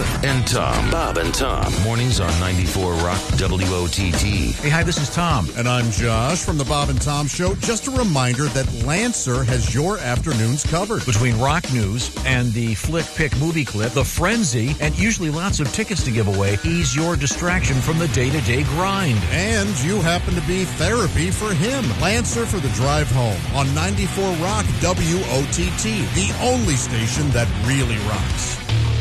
and Tom. Bob and Tom. Mornings on 94 Rock WOTT. Hey, hi, this is Tom. And I'm Josh from the Bob and Tom Show. Just a reminder that Lancer has your afternoons covered. Between rock news and the Flick Pick movie clip, The Frenzy, and usually lots of tickets to give away, he's your distraction from the day-to-day grind. And you happen to be therapy for him. Lancer for the drive home on 94 Rock WOTT, the only station that really rocks.